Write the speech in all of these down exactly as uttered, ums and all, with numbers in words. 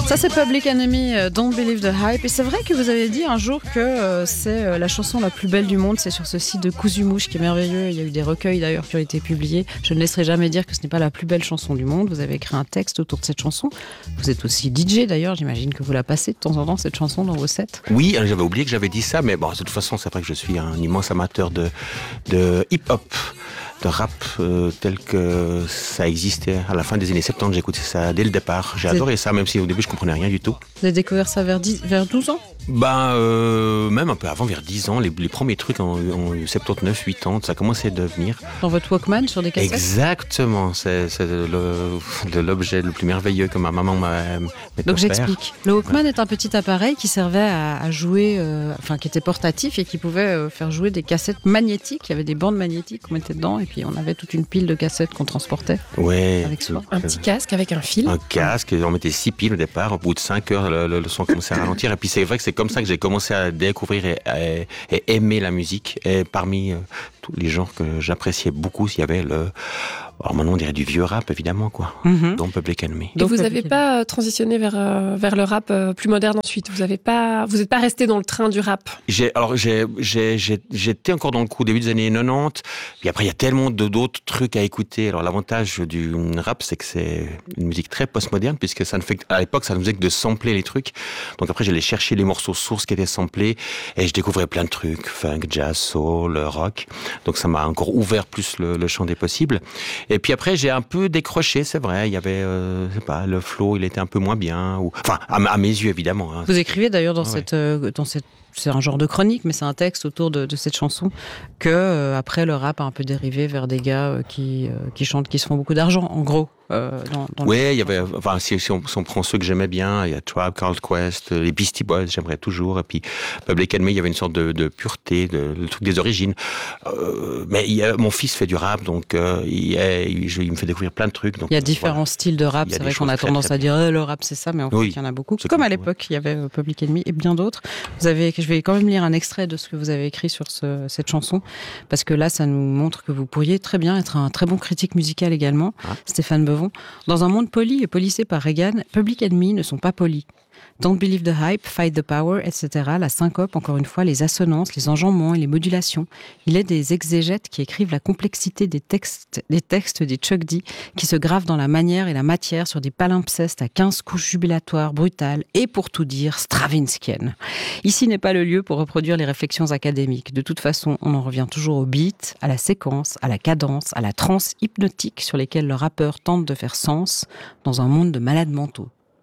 Ça c'est Public Enemy, euh, Don't Believe the Hype. Et c'est vrai que vous avez dit un jour que euh, c'est euh, la chanson la plus belle du monde. C'est sur ce site de Cousumouche qui est merveilleux. Il y a eu des recueils d'ailleurs qui ont été publiés. Je ne laisserai jamais dire que ce n'est pas la plus belle chanson du monde. Vous avez écrit un texte autour de cette chanson. Vous êtes aussi D J d'ailleurs. J'imagine que vous la passez de temps en temps cette chanson dans vos sets. Oui, j'avais oublié que j'avais dit ça. Mais bon, de toute façon, c'est vrai que je suis un immense amateur de, de hip-hop, de rap euh, tel que ça existait à la fin des années soixante-dix. J'écoutais ça dès le départ. J'ai C'est... adoré ça, même si au début je comprenais rien du tout. Vous avez découvert ça vers, dix, vers douze ans ? Ben, euh, même un peu avant, vers dix ans, les, les premiers trucs en, en soixante-dix-neuf, quatre-vingts, ça commençait à devenir. Dans votre Walkman, sur des cassettes ? Exactement, c'est, c'est le, le, l'objet le plus merveilleux que ma maman m'a mis. Donc j'explique. Le Walkman ouais. est un petit appareil qui servait à, à jouer, euh, enfin qui était portatif et qui pouvait euh, faire jouer des cassettes magnétiques. Il y avait des bandes magnétiques qu'on mettait dedans et puis on avait toute une pile de cassettes qu'on transportait. Ouais. Avec soi. Un petit casque avec un fil. Un casque, on mettait six piles au départ. Au bout de cinq heures, le, le, le son commençait à ralentir. Et puis c'est vrai que c'est comme ça que j'ai commencé à découvrir et, et, et aimer la musique. Et parmi euh, tous les genres que j'appréciais beaucoup, il y avait le... Alors maintenant on dirait du vieux rap évidemment quoi. Mm-hmm. Donc Public Enemy. Et vous n'avez pas transitionné vers euh, vers le rap euh, plus moderne ensuite. Vous avez pas, vous n'êtes pas resté dans le train du rap. J'ai alors j'ai, j'ai j'ai j'étais encore dans le coup début des années quatre-vingt-dix. Puis après il y a tellement de d'autres trucs à écouter. Alors l'avantage du rap c'est que c'est une musique très postmoderne puisque ça ne fait à l'époque ça ne faisait que de sampler les trucs. Donc après j'allais chercher les morceaux sources qui étaient samplés et je découvrais plein de trucs, funk, jazz, soul, rock. Donc ça m'a encore ouvert plus le, le champ des possibles. Et puis après, j'ai un peu décroché, c'est vrai. Il y avait, euh, je sais pas, le flow, il était un peu moins bien. Ou... Enfin, à, à mes yeux, évidemment. Hein. Vous écrivez d'ailleurs dans ouais. cette, euh, dans cette, c'est un genre de chronique, mais c'est un texte autour de, de cette chanson que euh, après le rap a un peu dérivé vers des gars euh, qui, euh, qui chantent, qui se font beaucoup d'argent, en gros. Euh, dans, dans oui, il y avait, enfin, si, si, on, si on prend ceux que j'aimais bien, il y a Tribe Called Quest, les Beastie Boys, j'aimerais toujours, et puis Public Enemy, il y avait une sorte de, de pureté, de, le truc des origines. Euh, mais il y a, mon fils fait du rap, donc euh, il, il, je, il me fait découvrir plein de trucs. Donc, il y a différents voilà. styles de rap, c'est vrai qu'on a tendance très, très à dire eh, le rap c'est ça, mais en fait oui, il y en a beaucoup. Comme à l'époque, il y avait euh, Public Enemy et bien d'autres. Vous avez, je vais quand même lire un extrait de ce que vous avez écrit sur ce, cette chanson, parce que là, ça nous montre que vous pourriez très bien être un très bon critique musical également, ah. Stéphane Bevon. Dans un monde poli et policé par Reagan, Public Enemy ne sont pas polis. Don't believe the hype, fight the power, et cetera. La syncope, encore une fois, les assonances, les enjambements et les modulations. Il est des exégètes qui écrivent la complexité des textes, des textes des Chuck D, qui se gravent dans la manière et la matière sur des palimpsestes à quinze couches jubilatoires brutales et, pour tout dire, stravinskiennes. Ici n'est pas le lieu pour reproduire les réflexions académiques. De toute façon, on en revient toujours au beat, à la séquence, à la cadence, à la transe hypnotique sur lesquelles le rappeur tente de faire sens dans un monde de malades mentaux.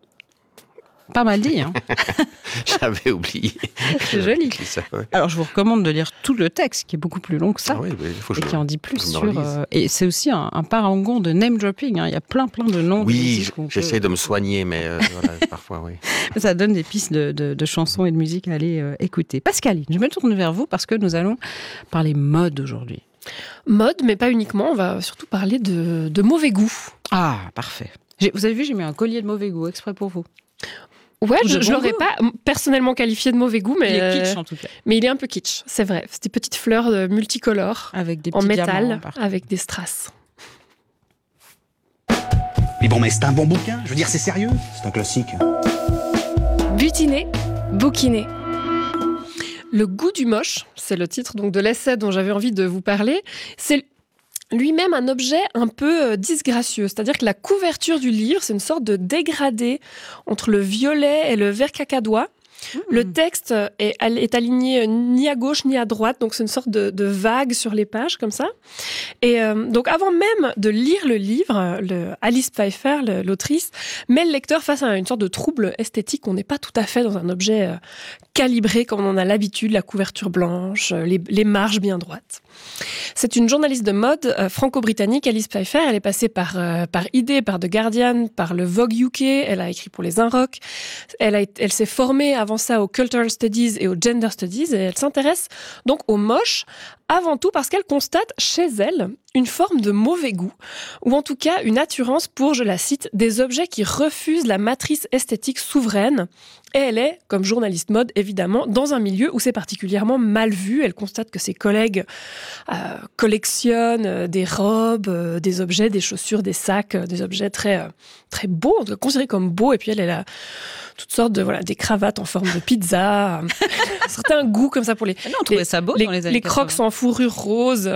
Pas mal dit, hein. J'avais oublié. C'est joli. Ça, ouais. Alors, je vous recommande de lire tout le texte, qui est beaucoup plus long que ça, ah oui, mais faut et je, qui en dit plus sur... Euh, et c'est aussi un, un parangon de name-dropping, hein. Il y a plein, plein de noms. Oui, de j'essaie peut... de me soigner, mais euh, voilà, parfois, oui. Ça donne des pistes de, de, de chansons et de musique à aller euh, écouter. Pascaline, je me tourne vers vous, parce que nous allons parler mode aujourd'hui. Mode, mais pas uniquement. On va surtout parler de, de mauvais goût. Ah, parfait. J'ai, vous avez vu, j'ai mis un collier de mauvais goût exprès pour vous. Ouais, je, je l'aurais pas personnellement qualifié de mauvais goût, mais il est kitsch en tout cas. Mais il est un peu kitsch, c'est vrai. C'est des petites fleurs multicolores avec des en petits métal, avec des strass. Mais bon, mais c'est un bon bouquin. Je veux dire, c'est sérieux. C'est un classique. Butiner, bouquiner. Le goût du moche, c'est le titre donc de l'essai dont j'avais envie de vous parler. C'est lui-même un objet un peu disgracieux. C'est-à-dire que la couverture du livre, c'est une sorte de dégradé entre le violet et le vert cacadois. Mmh. Le texte est, est aligné ni à gauche ni à droite, donc c'est une sorte de, de vague sur les pages, comme ça. Et euh, donc avant même de lire le livre, le, Alice Pfeiffer, le, l'autrice, met le lecteur face à une sorte de trouble esthétique. On n'est pas tout à fait dans un objet euh, calibré comme on en a l'habitude, la couverture blanche, les, les marges bien droites. C'est une journaliste de mode euh, franco-britannique, Alice Pfeiffer. Elle est passée par, euh, par I D, par The Guardian, par le Vogue U K. Elle a écrit pour les Inrock. Elle, a, elle s'est formée avant avant ça aux Cultural Studies et aux Gender Studies, et elle s'intéresse donc aux moches, avant tout parce qu'elle constate chez elle une forme de mauvais goût, ou en tout cas une attirance pour, je la cite, des objets qui refusent la matrice esthétique souveraine. Et elle est, comme journaliste mode, évidemment, dans un milieu où c'est particulièrement mal vu. Elle constate que ses collègues euh, collectionnent euh, des robes, euh, des objets, des chaussures, des sacs, euh, des objets très, euh, très beaux, considérés comme beaux. Et puis elle, elle a toutes sortes de, voilà, des cravates en forme de pizza, euh, certains goûts comme ça pour les... Ah non, on trouvait ça beau les, dans les années les crocs en fourrure rose.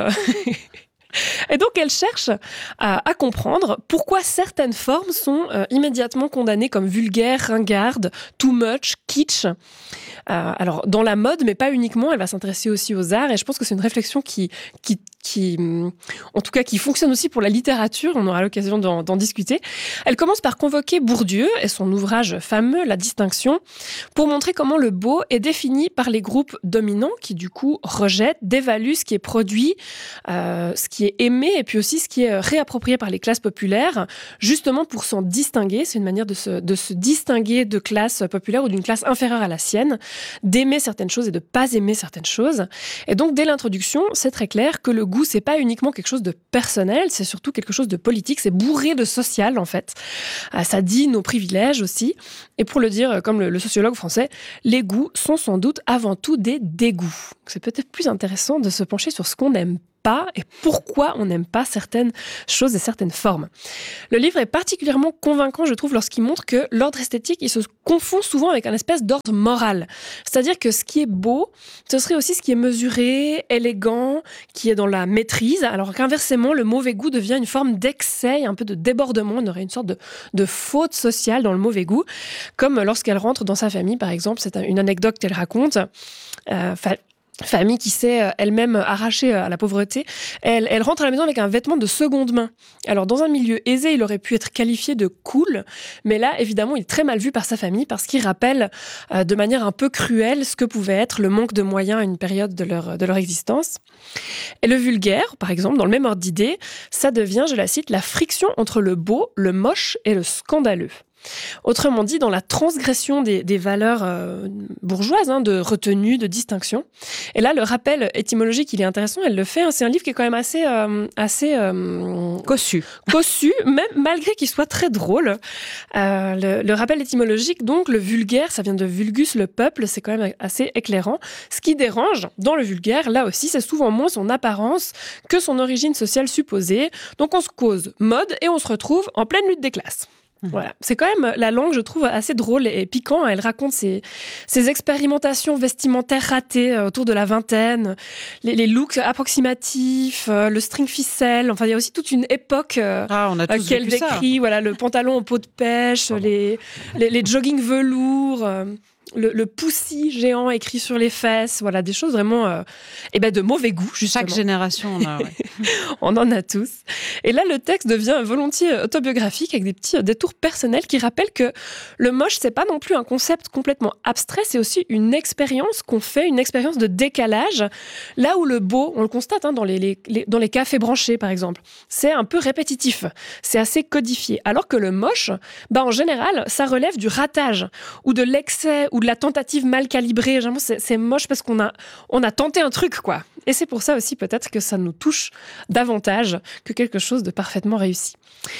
Et donc, elle cherche à, à comprendre pourquoi certaines formes sont euh, immédiatement condamnées comme vulgaires, ringardes, too much, kitsch. Euh, alors, dans la mode, mais pas uniquement, elle va s'intéresser aussi aux arts. Et je pense que c'est une réflexion qui, qui, qui en tout cas, qui fonctionne aussi pour la littérature. On aura l'occasion d'en, d'en discuter. Elle commence par convoquer Bourdieu et son ouvrage fameux, La Distinction, pour montrer comment le beau est défini par les groupes dominants qui, du coup, rejettent, dévaluent ce qui est produit, euh, ce qui est aimé et puis aussi ce qui est réapproprié par les classes populaires, justement pour s'en distinguer. C'est une manière de se, de se distinguer de classes populaires ou d'une classe inférieure à la sienne, d'aimer certaines choses et de pas aimer certaines choses. Et donc, dès l'introduction, c'est très clair que le goût, c'est pas uniquement quelque chose de personnel, c'est surtout quelque chose de politique, c'est bourré de social, en fait. Ça dit nos privilèges aussi. Et pour le dire, comme le, le sociologue français, les goûts sont sans doute avant tout des dégoûts. C'est peut-être plus intéressant de se pencher sur ce qu'on n'aime pas et pourquoi on n'aime pas certaines choses et certaines formes. Le livre est particulièrement convaincant, je trouve, lorsqu'il montre que l'ordre esthétique, il se confond souvent avec un espèce d'ordre moral. C'est-à-dire que ce qui est beau, ce serait aussi ce qui est mesuré, élégant, qui est dans la maîtrise, alors qu'inversement, le mauvais goût devient une forme d'excès, un peu de débordement. On aurait une sorte de, de faute sociale dans le mauvais goût, comme lorsqu'elle rentre dans sa famille, par exemple. C'est une anecdote qu'elle raconte. Euh, Famille qui s'est elle-même arrachée à la pauvreté, elle, elle rentre à la maison avec un vêtement de seconde main. Alors, dans un milieu aisé, il aurait pu être qualifié de cool, mais là, évidemment, il est très mal vu par sa famille parce qu'il rappelle euh, de manière un peu cruelle ce que pouvait être le manque de moyens à une période de leur, de leur existence. Et le vulgaire, par exemple, dans le même ordre d'idée, ça devient, je la cite, la friction entre le beau, le moche et le scandaleux. Autrement dit, dans la transgression des, des valeurs euh, bourgeoises, hein, de retenue, de distinction. Et là, le rappel étymologique, il est intéressant, elle le fait. Hein, c'est un livre qui est quand même assez... Euh, assez euh, cossu. Cossu, même malgré qu'il soit très drôle. Euh, le, le rappel étymologique, donc, le vulgaire, ça vient de vulgus, le peuple, c'est quand même assez éclairant. Ce qui dérange dans le vulgaire, là aussi, c'est souvent moins son apparence que son origine sociale supposée. Donc, on se cause mode et on se retrouve en pleine lutte des classes. Voilà. C'est quand même la langue, je trouve, assez drôle et piquant. Elle raconte ses, ses expérimentations vestimentaires ratées autour de la vingtaine, les, les looks approximatifs, le string ficelle. Enfin, il y a aussi toute une époque ah, on a tous qu'elle vécu décrit. Ça. Voilà, le pantalon en peau de pêche, les, les, les jogging velours. Le, le poussi géant écrit sur les fesses, voilà, des choses vraiment euh, eh ben de mauvais goût, justement. Chaque génération en a, ouais. On en a tous. Et là, le texte devient volontiers autobiographique avec des petits détours personnels qui rappellent que le moche, c'est pas non plus un concept complètement abstrait, c'est aussi une expérience qu'on fait, une expérience de décalage. Là où le beau, on le constate hein, dans, les, les, les, dans les cafés branchés, par exemple, c'est un peu répétitif, c'est assez codifié. Alors que le moche, bah, en général, ça relève du ratage ou de l'excès ou de la tentative mal calibrée. C'est, c'est moche parce qu'on a, on a tenté un truc, quoi. Et c'est pour ça aussi, peut-être, que ça nous touche davantage que quelque chose de parfaitement réussi.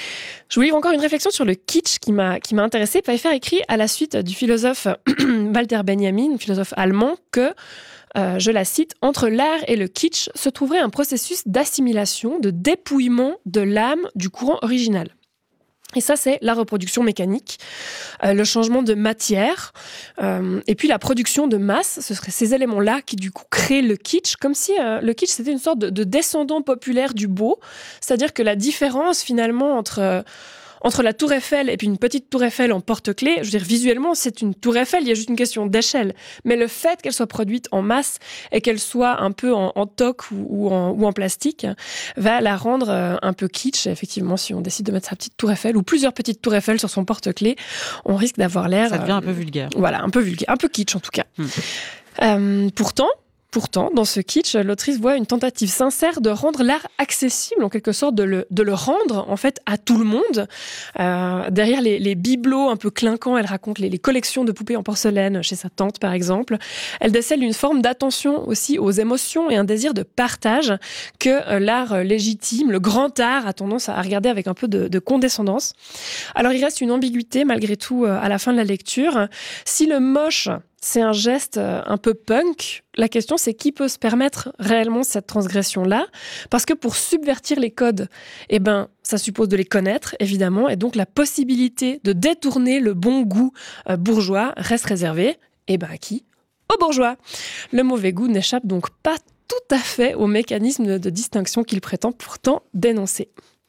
Je voulais encore une réflexion sur le kitsch qui m'a, qui m'a intéressée. Pfeiffer écrit à la suite du philosophe Walter Benjamin, philosophe allemand, que, euh, je la cite, « Entre l'art et le kitsch se trouverait un processus d'assimilation, de dépouillement de l'âme du courant original. » Et ça, c'est la reproduction mécanique, euh, le changement de matière, euh, et puis la production de masse. Ce seraient ces éléments-là qui, du coup, créent le kitsch, comme si euh, le kitsch, c'était une sorte de, de descendant populaire du beau. C'est-à-dire que la différence, finalement, entre... Euh, Entre la tour Eiffel et puis une petite tour Eiffel en porte-clés, je veux dire, visuellement, c'est une tour Eiffel, il y a juste une question d'échelle. Mais le fait qu'elle soit produite en masse et qu'elle soit un peu en, en toc ou, ou, en, ou en plastique va la rendre un peu kitsch. Et effectivement, si on décide de mettre sa petite tour Eiffel ou plusieurs petites tours Eiffel sur son porte-clés, on risque d'avoir l'air... Ça devient euh, un peu vulgaire. Voilà, un peu vulgaire, un peu kitsch en tout cas. Hum. Euh, pourtant, Pourtant, dans ce kitsch, l'autrice voit une tentative sincère de rendre l'art accessible, en quelque sorte, de le, de le rendre, en fait, à tout le monde. Euh, derrière les, les bibelots un peu clinquants, elle raconte les, les collections de poupées en porcelaine chez sa tante, par exemple. Elle décèle une forme d'attention aussi aux émotions et un désir de partage que euh, l'art légitime, le grand art, a tendance à regarder avec un peu de, de condescendance. Alors, il reste une ambiguïté, malgré tout, euh, à la fin de la lecture. Si le moche, c'est un geste un peu punk, la question c'est qui peut se permettre réellement cette transgression-là ? Parce que pour subvertir les codes, eh ben, ça suppose de les connaître, évidemment, et donc la possibilité de détourner le bon goût euh, bourgeois reste réservée, eh ben, à qui ? Aux bourgeois. Le mauvais goût n'échappe donc pas tout à fait au mécanisme de, de distinction qu'il prétend pourtant dénoncer.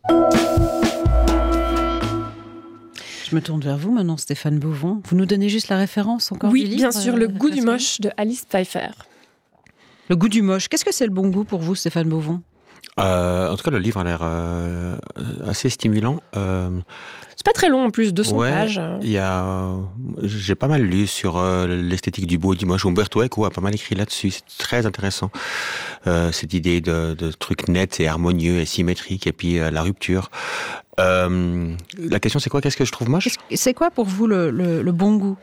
Je me tourne vers vous maintenant, Stéphane Beauvon. Vous nous donnez juste la référence encore Oui, du livre, bien sûr, euh, Le goût du moche de Alice Pfeiffer. Le goût du moche. Qu'est-ce que c'est le bon goût pour vous, Stéphane Beauvon ? euh, En tout cas, le livre a l'air euh, assez stimulant. Euh, c'est pas très long en plus, deux cents ouais, pages. Il y a, j'ai pas mal lu sur euh, l'esthétique du beau et du moche. Umberto Eco a pas mal écrit là-dessus. C'est très intéressant. Euh, cette idée de, de trucs nets et harmonieux et symétriques, et puis euh, la rupture. Euh, la question, c'est quoi ? Qu'est-ce que je trouve moche ? C'est quoi pour vous le, le, le bon goût ?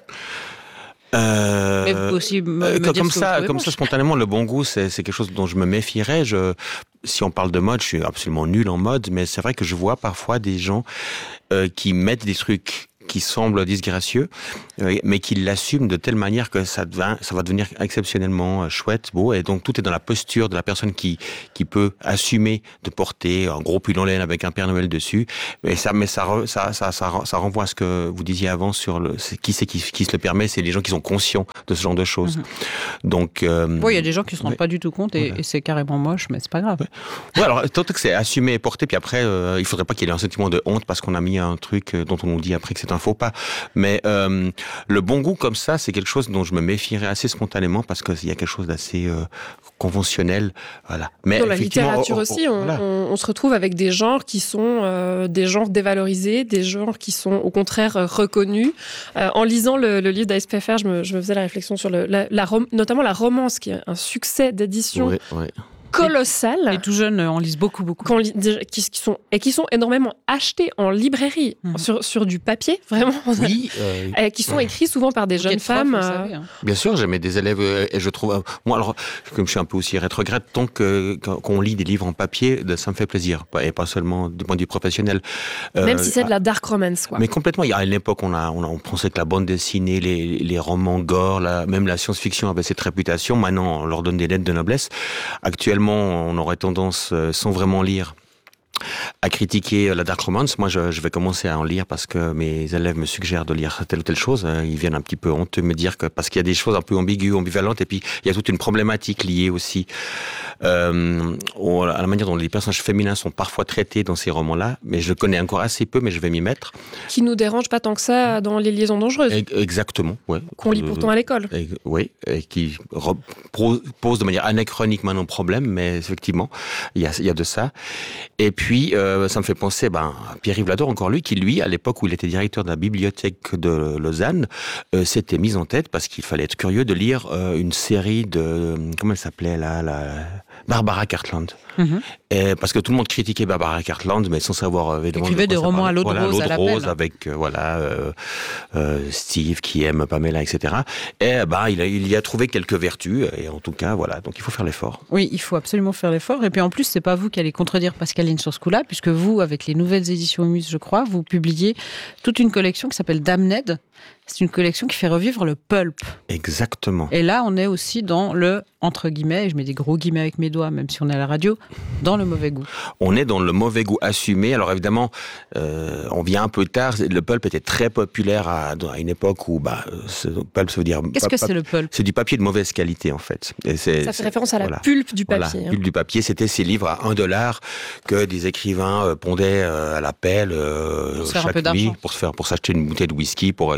Euh, Mais vous aussi me, me comme dire ça, comme moche. ça spontanément, le bon goût, c'est, c'est quelque chose dont je me méfierais. Je, si on parle de mode, je suis absolument nul en mode, mais c'est vrai que je vois parfois des gens euh, qui mettent des trucs qui semblent disgracieux, euh, mais qui l'assument de telle manière que ça, devient, ça va devenir exceptionnellement euh, chouette, beau, et donc tout est dans la posture de la personne qui qui peut assumer de porter un gros pull en laine avec un Père Noël dessus. Mais ça, mais ça, ça, ça, ça, ça renvoie à ce que vous disiez avant sur le qui c'est qui, qui se le permet, c'est les gens qui sont conscients de ce genre de choses. Mm-hmm. Donc, euh, bon, il y a des gens qui se rendent ouais. pas du tout compte et, voilà. et c'est carrément moche, mais c'est pas grave. Ouais, ouais alors tant que c'est assumé et porté, puis après, euh, il faudrait pas qu'il y ait un sentiment de honte parce qu'on a mis un truc dont on nous dit après que c'est un faux pas. Mais euh, le bon goût comme ça, c'est quelque chose dont je me méfierais assez spontanément parce qu'il y a quelque chose d'assez euh, conventionnel. Voilà. Mais dans la littérature oh, oh, aussi, on, voilà. on, on se retrouve avec des genres qui sont euh, des genres dévalorisés, des genres qui sont au contraire euh, reconnus. Euh, en lisant le, le livre d'Alice Pfeiffer, je me, je me faisais la réflexion sur le, la, la rom- notamment la romance, qui est un succès d'édition. Oui, oui. Colossal. Les tout jeunes en lisent beaucoup, beaucoup. Qu'on lit, qui, qui sont, et qui sont énormément achetés en librairie, mmh. sur, sur du papier, vraiment. Oui. Euh, et qui sont écrits souvent par des jeunes femmes. Prof, savez, hein. Bien sûr, j'ai mes des élèves, euh, et je trouve... Euh, moi, alors, comme je suis un peu aussi rétrograde, tant que, qu'on lit des livres en papier, ça me fait plaisir. Et pas seulement du point de vue professionnel. Euh, Même si c'est de la dark romance, quoi. Mais complètement. Il y a une époque, on, a, on, a, on pensait que la bande dessinée, les, les romans gore, la, même la science-fiction avait cette réputation. Maintenant, on leur donne des lettres de noblesse. Actuellement, on aurait tendance, sans vraiment lire, à critiquer la dark romance. Moi, je, je vais commencer à en lire parce que mes élèves me suggèrent de lire telle ou telle chose. Ils viennent un petit peu honteux me dire que parce qu'il y a des choses un peu ambiguës, ambivalentes, et puis il y a toute une problématique liée aussi euh, à la manière dont les personnages féminins sont parfois traités dans ces romans-là. Mais je connais encore assez peu, mais je vais m'y mettre. Qui nous dérange pas tant que ça dans Les Liaisons dangereuses. Exactement, ouais. Qu'on lit pourtant à l'école. Et, oui, et qui re- pose de manière anachronique maintenant problème, mais effectivement, il y a, il y a de ça. Et puis Puis, euh, ça me fait penser ben, à Pierre-Yves Lador, encore lui, qui, lui, à l'époque où il était directeur de la bibliothèque de Lausanne, euh, s'était mis en tête parce qu'il fallait être curieux de lire euh, une série de... Comment elle s'appelait, là, la... Barbara Cartland. Mm-hmm. Et parce que tout le monde critiquait Barbara Cartland, mais sans savoir évidemment. Il écrivait des romans à l'eau de voilà, rose, l'eau à de l'appel. Rose avec euh, voilà euh, euh, Steve qui aime Pamela, et cetera. Et bah il, a, il y a trouvé quelques vertus et en tout cas voilà. Donc il faut faire l'effort. Oui, il faut absolument faire l'effort. Et puis en plus, c'est pas vous qui allez contredire Pascaline sur ce coup-là, puisque vous, avec les nouvelles éditions Humus, je crois, vous publiez toute une collection qui s'appelle Damned. C'est une collection qui fait revivre le pulp. Exactement. Et là, on est aussi dans le, entre guillemets, et je mets des gros guillemets avec mes doigts, même si on est à la radio, dans le mauvais goût. On est dans le mauvais goût assumé. Alors évidemment, euh, on vient un peu tard. Le pulp était très populaire à, à une époque où, bah, ce pulp, ça veut dire... Qu'est-ce que c'est le pulp ? C'est du papier de mauvaise qualité, en fait. Et c'est, ça fait c'est, référence à la voilà. pulpe du papier. Voilà, hein. Pulpe du papier, c'était ces livres à un dollar que des écrivains euh, pondaient euh, à la pelle euh, chaque nuit pour se faire, pour s'acheter une bouteille de whisky, pour euh,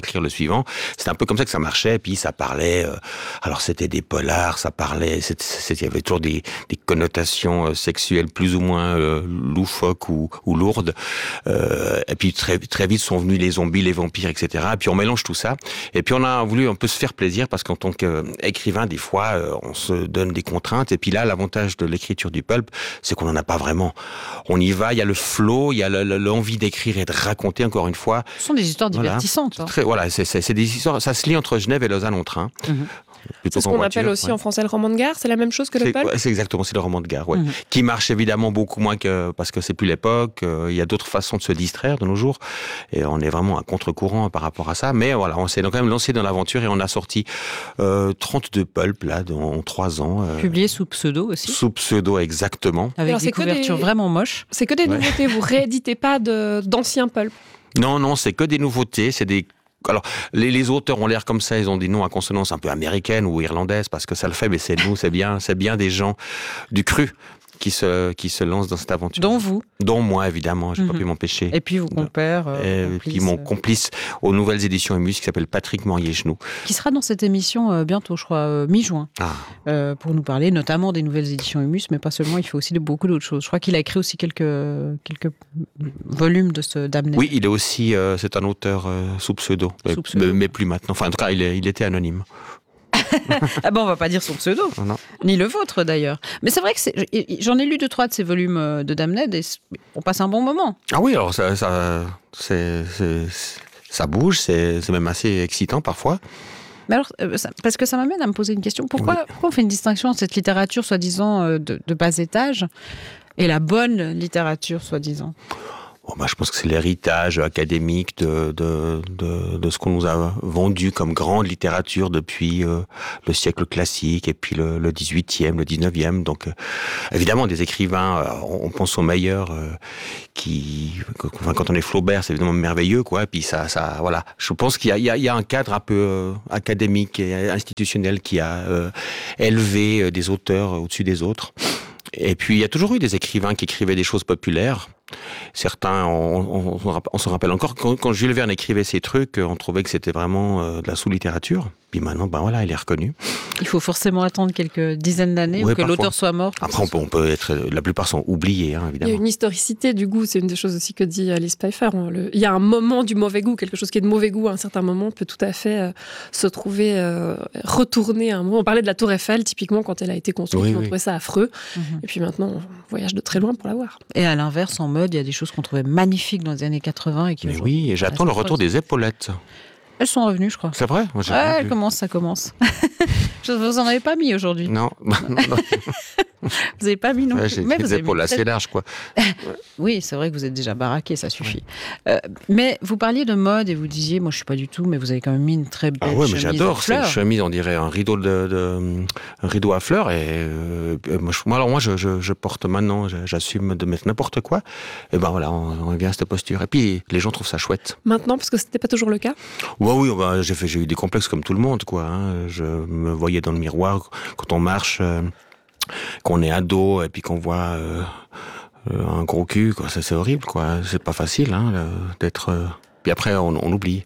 écrire le suivant. C'était un peu comme ça que ça marchait. Et puis ça parlait. Euh, alors c'était des polars, ça parlait. C'était, c'était, il y avait toujours des, des connotations euh, sexuelles plus ou moins euh, loufoques ou, ou lourdes. Euh, et puis très très vite sont venus les zombies, les vampires, et cetera. Et puis on mélange tout ça. Et puis on a voulu un peu se faire plaisir parce qu'en tant qu'écrivain, des fois, euh, on se donne des contraintes. Et puis là, l'avantage de l'écriture du pulp, c'est qu'on n'en a pas vraiment. On y va, il y a le flow, il y a le, le, l'envie d'écrire et de raconter encore une fois. Ce sont des histoires voilà. divertissantes. Hein. Très, voilà, c'est, c'est, c'est des histoires. Ça se lit entre Genève et Lausanne en train. Mm-hmm. C'est ce qu'on voiture, appelle aussi ouais. en français le roman de gare, c'est la même chose que le c'est, pulp ouais, c'est exactement, c'est le roman de gare, ouais. Mmh. Qui marche évidemment beaucoup moins que, parce que c'est plus l'époque, euh, il y a d'autres façons de se distraire de nos jours, et on est vraiment à contre-courant par rapport à ça, mais voilà, on s'est quand même lancé dans l'aventure et on a sorti euh, trente-deux pulps là, dans trois ans. Euh, Publié sous pseudo aussi. Sous pseudo, exactement. Avec Alors, des couvertures des... vraiment moches. C'est que des ouais. nouveautés, vous rééditez pas de, d'anciens pulps? Non, non, c'est que des nouveautés, c'est des Alors, les, les auteurs ont l'air comme ça, ils ont des noms à consonance un peu américaine ou irlandaise, parce que ça le fait, mais c'est nous, c'est bien, c'est bien des gens du cru qui se, qui se lancent dans cette aventure. Dont vous. Dont moi, évidemment, j'ai mm-hmm. pas pu m'empêcher. Et puis vos compères. Euh, et puis mon complice aux nouvelles éditions Humus, qui s'appelle Patrick Morier-Genoux. Qui sera dans cette émission euh, bientôt, je crois, euh, mi-juin, ah. euh, pour nous parler notamment des nouvelles éditions Humus, mais pas seulement, il fait aussi de, beaucoup d'autres choses. Je crois qu'il a écrit aussi quelques, quelques volumes de ce Damned. Oui, il est aussi, euh, c'est un auteur euh, sous pseudo, sous pseudo. Mais, mais plus maintenant. Enfin, en tout cas, il, est, il était anonyme. Ah bon, on va pas dire son pseudo, oh non. Ni le vôtre d'ailleurs. Mais c'est vrai que c'est, j'en ai lu deux trois de ces volumes de Damned et on passe un bon moment. Ah oui, alors ça, ça, c'est, c'est, ça bouge, c'est, c'est même assez excitant parfois. Mais alors, parce que ça m'amène à me poser une question. Pourquoi, oui. pourquoi on fait une distinction entre cette littérature soi-disant de, de bas étage et la bonne littérature soi-disant ? Bon, bah, je pense que c'est l'héritage académique de, de, de, de ce qu'on nous a vendu comme grande littérature depuis euh, le siècle classique et puis le, le dix-huitième, le dix-neuvième. Donc, euh, évidemment, des écrivains, euh, on, on pense aux meilleurs, euh, qui, enfin, quand on est Flaubert, c'est évidemment merveilleux, quoi. Et puis ça, ça, voilà. Je pense qu'il y a, il y a, il y a un cadre un peu euh, académique et institutionnel qui a euh, élevé des auteurs au-dessus des autres. Et puis, il y a toujours eu des écrivains qui écrivaient des choses populaires. Certains, on, on, on, on se rappelle encore, quand, quand Jules Verne écrivait ces trucs, on trouvait que c'était vraiment euh, de la sous-littérature. Puis maintenant, ben voilà, il est reconnu. Il faut forcément attendre quelques dizaines d'années oui, ou que parfois. L'auteur soit mort. Après, on peut, on peut être, la plupart sont oubliés, hein, évidemment. Il y a une historicité du goût, c'est une des choses aussi que dit Alice Pfeiffer. Le, il y a un moment du mauvais goût, quelque chose qui est de mauvais goût à un certain moment peut tout à fait euh, se trouver euh, retourné à un moment. On parlait de la Tour Eiffel, typiquement, quand elle a été construite, oui, on oui. trouvait ça affreux. Mm-hmm. Et puis maintenant, on voyage de très loin pour la voir. Et à l'inverse, en mode, il y a des choses qu'on trouvait magnifiques dans les années quatre-vingts. Et qui Mais oui, et j'attends le retour des épaulettes. Elles sont revenues, je crois. C'est vrai ? Moi, j'ai ouais, elles commencent, ça commence. Vous en avez pas mis aujourd'hui ? Non. non, non. Vous n'avez pas mis non plus. Ouais, j'ai des épaules assez larges, quoi. Oui, c'est vrai que vous êtes déjà baraqué, ça suffit. Ouais. Euh, mais vous parliez de mode et vous disiez, moi je suis pas du tout, mais vous avez quand même mis une très belle chemise. Ah ouais, mais j'adore cette chemise, on dirait un rideau de, de un rideau à fleurs. Et euh, moi, je, alors moi, je, je, je porte maintenant, j'assume de mettre n'importe quoi. Et ben voilà, on, on revient à cette posture. Et puis les gens trouvent ça chouette. Maintenant, parce que c'était pas toujours le cas. Ouais, oui, bah, j'ai fait, j'ai eu des complexes comme tout le monde, quoi. Hein. Je me voyais dans le miroir quand on marche. Euh, qu'on est ado et puis qu'on voit euh, euh, un gros cul, quoi. Ça, c'est horrible, quoi. C'est pas facile, hein, d'être. Euh... Puis après, on, on oublie.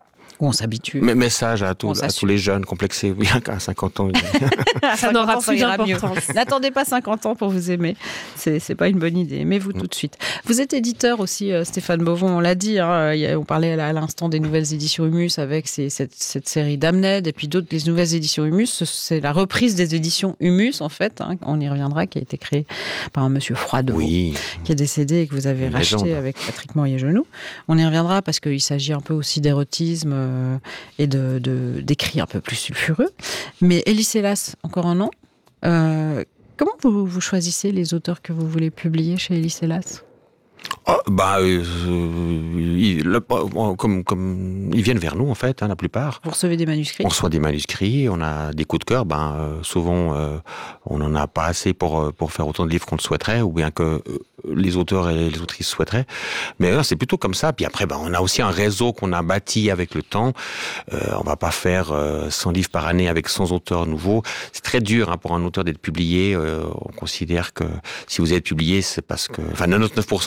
On s'habitue. Mais message à, tout, à tous les jeunes complexés, bien qu'à cinquante ans. Ça n'aura plus d'importance. N'attendez pas cinquante ans pour vous aimer. C'est, c'est pas une bonne idée. Aimez-vous mm. tout de suite. Vous êtes éditeur aussi, euh, Stéphane Bovon, on l'a dit. Hein, y a, on parlait à l'instant des nouvelles éditions Humus avec ces, cette, cette série Damned et puis d'autres, les nouvelles éditions Humus. C'est la reprise des éditions Humus, en fait. Hein, on y reviendra, qui a été créée par un monsieur Froidevaux, oui. qui est décédé et que vous avez une racheté légende. Avec Patrick Morier-Genoux. On y reviendra parce qu'il s'agit un peu aussi d'érotisme et de, de, d'écrits un peu plus sulfureux. Mais Elis Hélas, encore un an. Euh, comment vous, vous choisissez les auteurs que vous voulez publier chez Elis Hélas ? Oh, bah, euh, ils, le, comme, comme, ils viennent vers nous, en fait, hein, la plupart. Vous recevez des manuscrits ? On reçoit des manuscrits, on a des coups de cœur. Ben, euh, souvent, euh, on n'en a pas assez pour, pour faire autant de livres qu'on le souhaiterait, ou bien que euh, les auteurs et les autrices souhaiteraient. Mais là, c'est plutôt comme ça. Puis après, ben, on a aussi un réseau qu'on a bâti avec le temps. Euh, on va pas faire euh, cent livres par année avec cent auteurs nouveaux. C'est très dur hein, pour un auteur d'être publié. Euh, on considère que si vous êtes publié, c'est parce que... Enfin, quatre-vingt-dix-neuf pour cent des auteurs publiés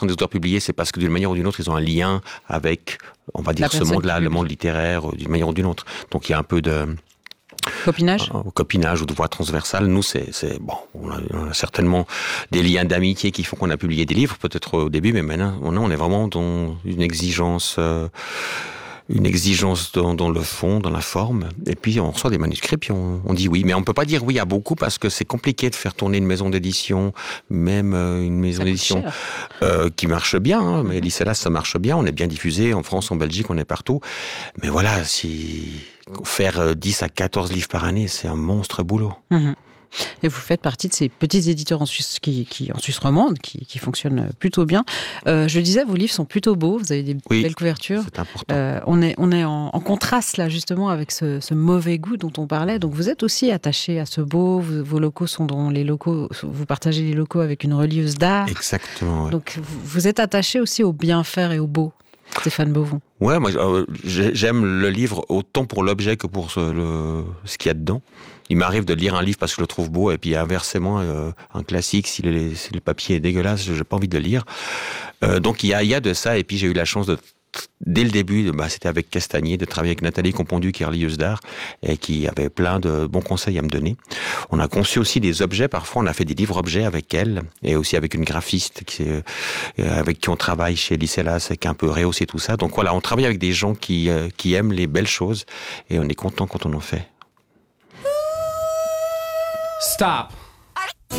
publiés, c'est parce que d'une manière ou d'une autre, ils ont un lien avec, on va dire, ce monde-là, le monde littéraire, d'une manière ou d'une autre. Donc il y a un peu de... Copinage euh, Copinage ou de voie transversale. Nous, c'est, c'est bon, on a, on a certainement des liens d'amitié qui font qu'on a publié des livres, peut-être au début, mais maintenant, on, on est vraiment dans une exigence... Euh, une exigence dans, dans le fond, dans la forme, et puis on reçoit des manuscrits, puis on, on dit oui. Mais on ne peut pas dire oui à beaucoup, parce que c'est compliqué de faire tourner une maison d'édition, même euh, une maison d'édition euh, qui marche bien. Hein, mais Lycélas, ça marche bien, on est bien diffusé, en France, en Belgique, on est partout. Mais voilà, si faire dix à quatorze livres par année, c'est un monstre boulot. Mmh. Et vous faites partie de ces petits éditeurs en Suisse, qui, qui, en Suisse romande qui, qui fonctionnent plutôt bien. Euh, je le disais, vos livres sont plutôt beaux, vous avez des oui, belles couvertures. C'est important. Euh, on est, on est en, en contraste là justement avec ce, ce mauvais goût dont on parlait. Donc vous êtes aussi attaché à ce beau, vous, vos locaux sont dans les locaux, vous partagez les locaux avec une relieuse d'art. Exactement. Ouais. Donc vous, vous êtes attaché aussi au bien faire et au beau. Stéphane Beauvon. Ouais, moi euh, j'aime le livre autant pour l'objet que pour ce, le, ce qu'il y a dedans. Il m'arrive de lire un livre parce que je le trouve beau, et puis inversement, euh, un classique, si le, si le papier est dégueulasse, j'ai pas envie de le lire. Euh, donc il y a, il y a de ça, et puis j'ai eu la chance de, dès le début, bah, c'était avec Castagnier, de travailler avec Nathalie Compondu, qui est relieuse d'art, et qui avait plein de bons conseils à me donner. On a conçu aussi des objets, parfois on a fait des livres-objets avec elle, et aussi avec une graphiste qui, euh, avec qui on travaille chez Lycélas, et qui a un peu rehaussé tout ça. Donc voilà, on travaille avec des gens qui, euh, qui aiment les belles choses, et on est content quand on en fait. Stop.